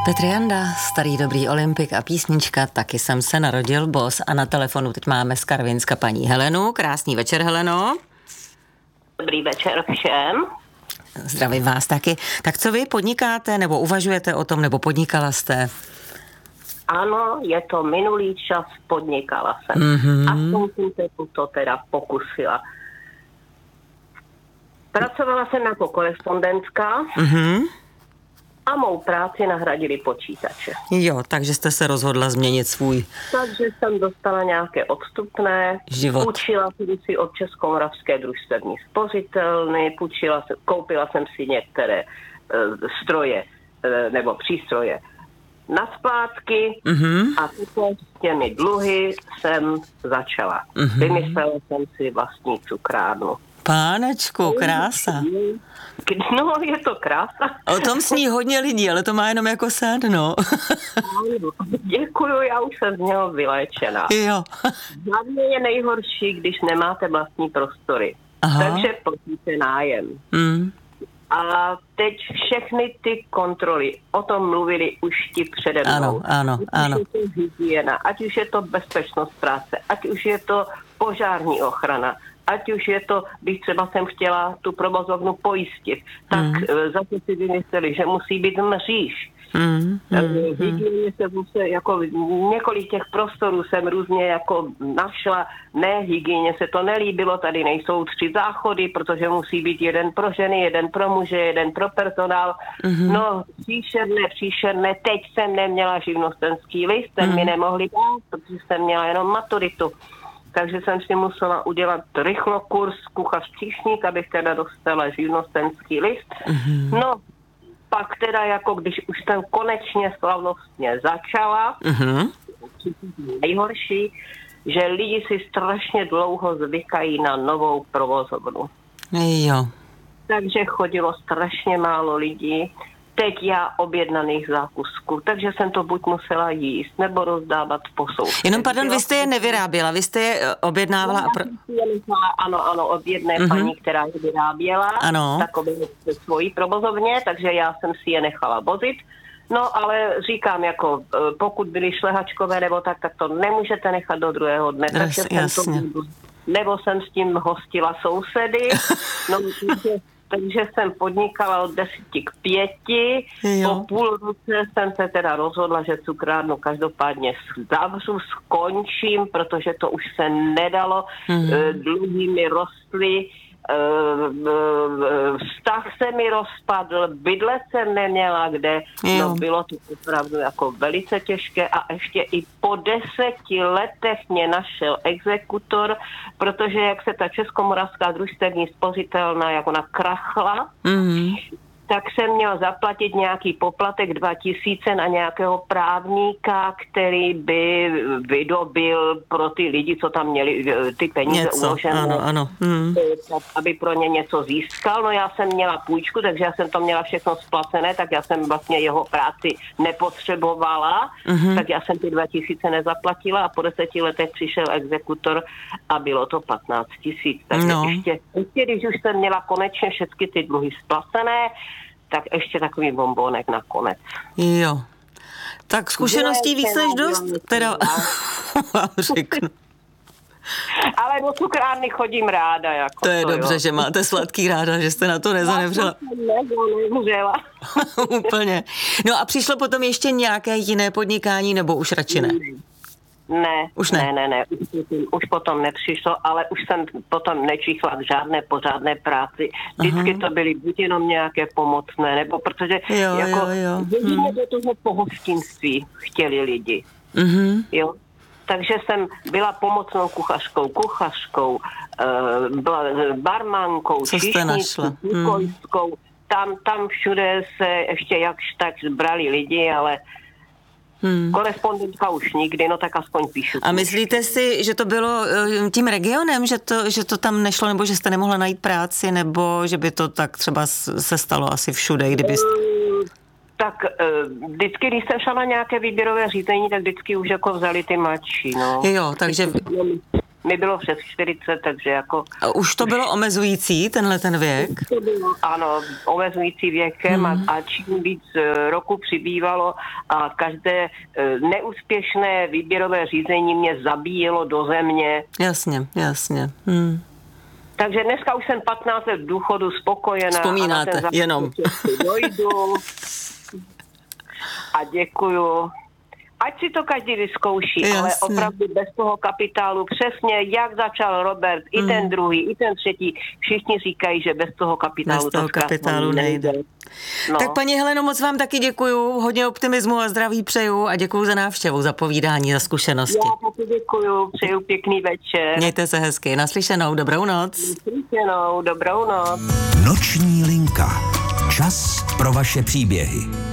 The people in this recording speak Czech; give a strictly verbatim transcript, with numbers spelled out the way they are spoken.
Petr Janda, starý dobrý olympik a písnička Taky jsem se narodil boss. A na telefonu teď máme z Karvinska paní Helenu. Krásný večer, Heleno. Dobrý večer všem. Zdravím vás taky. Tak co vy podnikáte, nebo uvažujete o tom, nebo podnikala jste? Ano, je to minulý čas, podnikala jsem. Mm-hmm. A jsem se to teda pokusila. Pracovala jsem jako korespondentka. Mm-hmm. A mou práci nahradili počítače. Jo, takže jste se rozhodla změnit svůj Takže jsem dostala nějaké odstupné. život. Půjčila jsem si od Českomoravské družstevní spořitelny, půjčila jsem, koupila jsem si některé uh, stroje uh, nebo přístroje na splátky Mm-hmm. a tyto s těmi dluhy jsem začala. Mm-hmm. Vymyslela jsem si vlastní cukrárnu. Pánečku, krása. No, je to krása. O tom sní hodně lidí, ale to má jenom jako sen, no. Děkuju, já už jsem z něho vyléčená. Jo. Hlavně je nejhorší, když nemáte vlastní prostory. Aha. Takže platíte nájem. Mm. A teď všechny ty kontroly, o tom mluvili už ti přede mnou. Ano, ano, ano. Ať už je to hygiena, ať už je to bezpečnost práce, ať už je to požární ochrana, ať už je to, když třeba jsem chtěla tu provozovnu pojistit, tak mm. zase si vymysleli, že musí být mříž. Mm, mm, Hygieně se musí, jako několik těch prostorů jsem různě jako našla, ne, hygieně se to nelíbilo, tady nejsou tři záchody, protože musí být jeden pro ženy, jeden pro muže, jeden pro personál. Mm. No, příšerné, příšerné, teď jsem neměla živnostenský list, ten mm. mi nemohli dát, protože jsem měla jenom maturitu. Takže jsem si musela udělat rychlo kurz kuchař-příšník, abych teda dostala živnostenský list. Mm-hmm. No, pak teda jako když už jsem konečně slavnostně začala, mm-hmm. nejhorší, že lidi si strašně dlouho zvykají na novou provozovnu. Jo. Takže chodilo strašně málo lidí. Teď já objednaných zákusků, takže jsem to buď musela jíst, nebo rozdávat po sousedích. Jenom pardon, vy jste je nevyráběla, vy jste je objednávala a pro... Ano, ano, od jedné mm-hmm. paní, která je vyráběla, ano. takové svojí provozovně, takže já jsem si je nechala vozit. No, ale říkám, jako pokud byly šlehačkové nebo tak, tak to nemůžete nechat do druhého dne. Jas, takže jasně. jsem to, nebo jsem s tím hostila sousedy, no, takže Takže jsem podnikala od deseti k pěti. Jo. Po půl roce jsem se teda rozhodla, že cukrárnu každopádně zavřu, skončím, protože to už se nedalo. Mm-hmm. Dluhy mi rostly, vztah se mi rozpadl, bydlet jsem neměla kde. Jo. No, bylo to opravdu jako velice těžké a ještě i po deseti letech mě našel exekutor, protože jak se ta Českomoravská družstevní spořitelna jako nakrachla, mm-hmm. tak jsem měla zaplatit nějaký poplatek dva tisíce na nějakého právníka, který by vydobil pro ty lidi, co tam měli ty peníze uložené, ano, ano. Hmm. aby pro ně něco získal. No já jsem měla půjčku, takže já jsem to měla všechno splacené, tak já jsem vlastně jeho práci nepotřebovala, mm-hmm. tak já jsem ty dva tisíce nezaplatila a po deseti letech přišel exekutor a bylo to patnáct tisíc. Takže no. ještě, ještě, když už jsem měla konečně všechny ty dluhy splacené, tak ještě takový bombónek nakonec. Jo. Tak zkušeností víc než dost, teda vám řeknu. Ale do cukrárny chodím ráda. Jako to je to, dobře, jo. že máte sladký ráda, že jste na to nezanevřela. Nezanevřela. Úplně. No a přišlo potom ještě nějaké jiné podnikání, nebo už radši ne? Ne, už ne, ne, ne, ne. Už, už potom nepřišlo, ale už jsem potom nečichla k žádné pořádné práci. Vždycky Aha. to byly buď jenom nějaké pomocné, nebo protože jo, jako jo, jo. jedině hmm. do toho pohostinství chtěli lidi. Mm-hmm. Jo. Takže jsem byla pomocnou kuchařkou, kuchařkou, byla barmankou, šišníčkou, kukojskou. Hmm. Tam, tam všude se ještě jakž tak brali lidi, ale Hmm. korespondentka už nikdy, no tak aspoň píšu. A myslíte si, že to bylo tím regionem, že to, že to tam nešlo, nebo že jste nemohla najít práci, nebo že by to tak třeba se stalo asi všude, kdybyste... Um, tak vždycky, když jsem šla na nějaké výběrové řízení, tak vždycky už jako vzali ty mladší, no. Jo, takže... mi bylo přes čtyřicet, takže jako... A už to bylo omezující, tenhle ten věk? To bylo, ano, omezující věkem hmm. a, a čím víc roku přibývalo a každé neúspěšné výběrové řízení mě zabíjelo do země. Jasně, jasně. Hmm. Takže dneska už jsem patnáct let v důchodu spokojená. Vzpomínáte, a jenom. Dojdu a děkuju. Ať si to každý vyzkouší, jasně. Ale opravdu bez toho kapitálu, přesně jak začal Robert, i mm. ten druhý, i ten třetí, všichni říkají, že bez toho kapitálu, bez toho to kapitálu nejde. No. Tak paní Heleno, moc vám taky děkuju, hodně optimismu a zdraví přeju a děkuju za návštěvu, za povídání, za zkušenosti. Já taky děkuju, přeju pěkný večer. Mějte se hezky, naslyšenou, dobrou noc. Naslyšenou, dobrou noc. Noční linka. Čas pro vaše příběhy.